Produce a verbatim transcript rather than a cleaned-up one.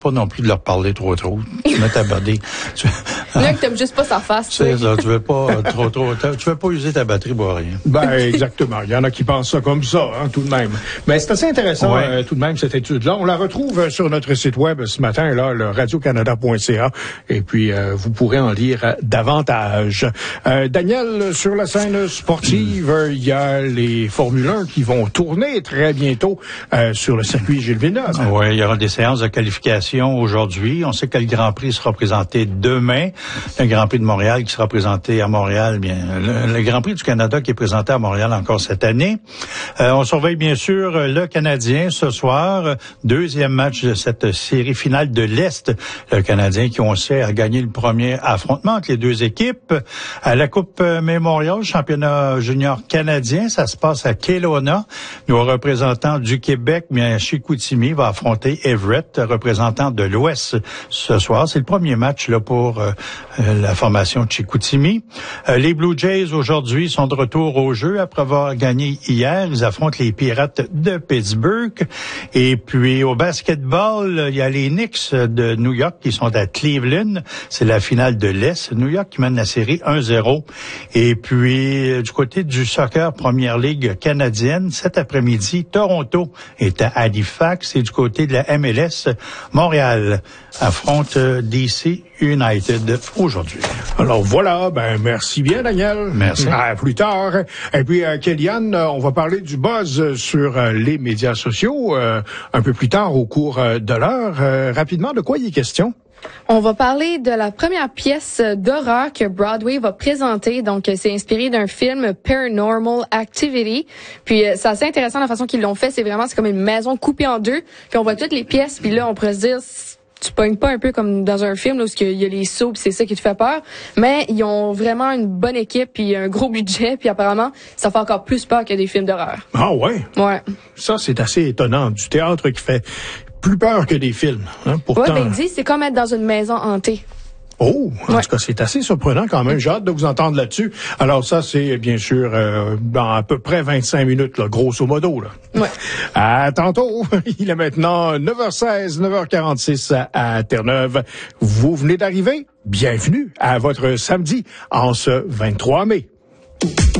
pas non plus de leur parler trop trop. Tu mets ta batterie. Tu... Là, que t'aimes juste pas sa face. C'est ça, tu veux pas trop trop. Tu veux pas user ta batterie pour rien. Ben exactement. Il y en a qui pensent ça comme ça, hein, tout de même. Mais c'est assez intéressant, ouais. euh, tout de même, cette étude-là. On la retrouve sur notre site web ce matin, là, le radio canada point c a. Et puis euh, vous pourrez en lire davantage. Euh, Daniel, sur la scène sportive, mm. il y a les Formule un qui vont tourner très bientôt euh, sur le circuit Gilles Villeneuve. Oui, il y aura des séances de qualification aujourd'hui. On sait que le Grand Prix sera présenté demain. Le Grand Prix de Montréal qui sera présenté à Montréal. Bien, le, le Grand Prix du Canada qui est présenté à Montréal encore cette année. Euh, on surveille bien sûr le Canadien ce soir. Deuxième match de cette série finale de l'Est. Le Canadien qui, on sait, a gagné le premier affrontement entre les deux équipes. À la Coupe Memorial, championnat junior canadien, ça se passe à Kelowna. Nos représentants du Québec, bien, Chicoutimi va affronter Everett, représentant de l'Ouest ce soir. C'est le premier match là pour euh, la formation de Chicoutimi. Euh, les Blue Jays aujourd'hui sont de retour au jeu après avoir gagné hier. Ils affrontent les Pirates de Pittsburgh. Et puis au basketball, il y a les Knicks de New York qui sont à Cleveland. C'est la finale de l'Est. New York qui mène la série un zéro. Et puis du côté du soccer Première Ligue canadienne, cet après-midi, Toronto est à Halifax. Et du côté de la M L S, Montréal affronte D C United aujourd'hui. Alors voilà, ben merci bien Daniel. Merci. À plus tard. Et puis euh, Kellyanne, on va parler du buzz sur euh, les médias sociaux euh, un peu plus tard au cours euh, de l'heure. Euh, rapidement, de quoi il est question? On va parler de la première pièce d'horreur que Broadway va présenter. Donc, c'est inspiré d'un film Paranormal Activity. Puis, c'est assez intéressant la façon qu'ils l'ont fait. C'est vraiment, c'est comme une maison coupée en deux. Puis, on voit toutes les pièces. Puis là, on pourrait se dire, tu pognes pas un peu comme dans un film là, où il y a les sauts, puis c'est ça qui te fait peur. Mais ils ont vraiment une bonne équipe, puis un gros budget. Puis apparemment, ça fait encore plus peur que des films d'horreur. Ah ouais? Ouais. Ça, c'est assez étonnant. Du théâtre qui fait plus peur que des films. Hein, pourtant... Ouais, ben il dit, c'est comme être dans une maison hantée. Oh, en ouais. tout cas, c'est assez surprenant quand même. J'ai hâte de vous entendre là-dessus. Alors ça, c'est bien sûr euh, dans à peu près vingt-cinq minutes, là, grosso modo. Là. Ouais. À tantôt. Il est maintenant neuf heures seize, neuf heures quarante-six à Terre-Neuve. Vous venez d'arriver. Bienvenue à votre samedi en ce vingt-trois mai.